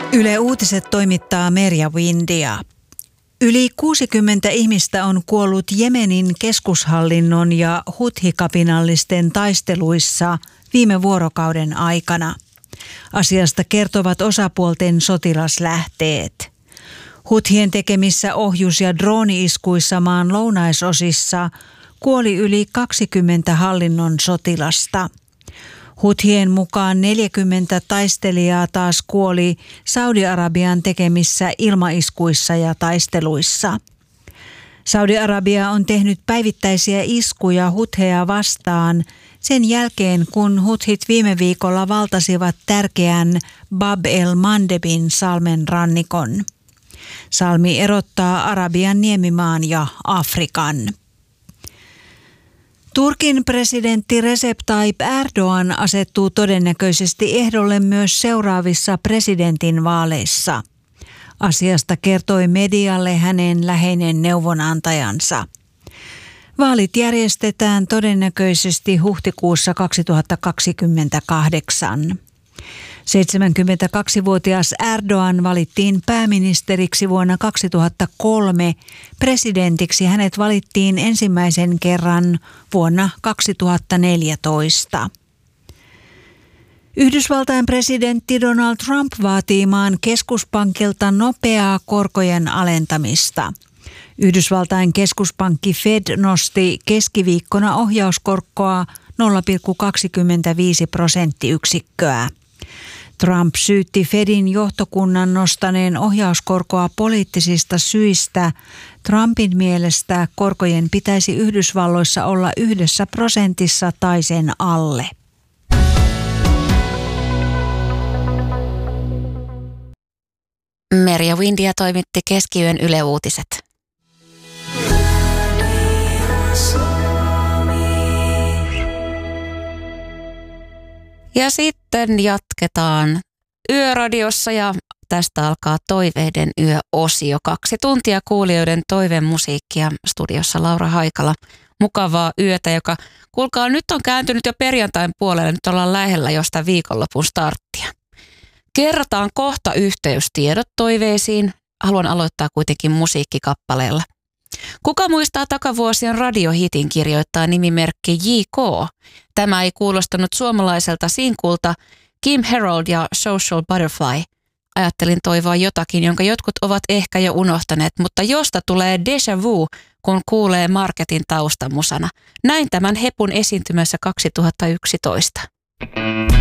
Yle Uutiset toimittaa Merja Windia. Yli 60 ihmistä on kuollut Jemenin keskushallinnon ja Huthi-kapinallisten taisteluissa viime vuorokauden aikana. Asiasta kertovat osapuolten sotilaslähteet. Huthien tekemissä ohjus- ja drooni-iskuissa maan lounaisosissa kuoli yli 20 hallinnon sotilasta. Huthien mukaan 40 taistelijaa taas kuoli Saudi-Arabian tekemissä ilmaiskuissa ja taisteluissa. Saudi-Arabia on tehnyt päivittäisiä iskuja Hutheja vastaan sen jälkeen, kun Huthit viime viikolla valtasivat tärkeän Bab el-Mandebin salmen rannikon. Salmi erottaa Arabian niemimaan ja Afrikan. Turkin presidentti Recep Tayyip Erdoğan asettuu todennäköisesti ehdolle myös seuraavissa presidentinvaaleissa. Asiasta kertoi medialle hänen läheinen neuvonantajansa. Vaalit järjestetään todennäköisesti huhtikuussa 2028. 72-vuotias Erdoğan valittiin pääministeriksi vuonna 2003. Presidentiksi hänet valittiin ensimmäisen kerran vuonna 2014. Yhdysvaltain presidentti Donald Trump vaatii maan keskuspankilta nopeaa korkojen alentamista. Yhdysvaltain keskuspankki Fed nosti keskiviikkona ohjauskorkoa 0,25 prosenttiyksikköä. Trump syytti Fedin johtokunnan nostaneen ohjauskorkoa poliittisista syistä. Trumpin mielestä korkojen pitäisi Yhdysvalloissa olla 1% tai sen alle. Merja Windia toimitti keskiyön Yle Uutiset. Ja sitten jatketaan Yöradiossa ja tästä alkaa Toiveiden yöosio. 2 tuntia kuulijoiden toivemusiikkia. Studiossa Laura Haikala. Mukavaa yötä, joka kuulkaa nyt on kääntynyt jo perjantain puolelle. Nyt ollaan lähellä jostain viikonlopun starttia. Kerrotaan kohta yhteystiedot toiveisiin. Haluan aloittaa kuitenkin musiikkikappaleella. Kuka muistaa takavuosien radiohitin, kirjoittaa nimimerkki J.K. Tämä ei kuulostanut suomalaiselta sinkulta Kim Harold ja Social Butterfly. Ajattelin toivoa jotakin, jonka jotkut ovat ehkä jo unohtaneet, mutta josta tulee déjà vu, kun kuulee Marketin taustamusana. Näin tämän hepun esiintymässä 2011.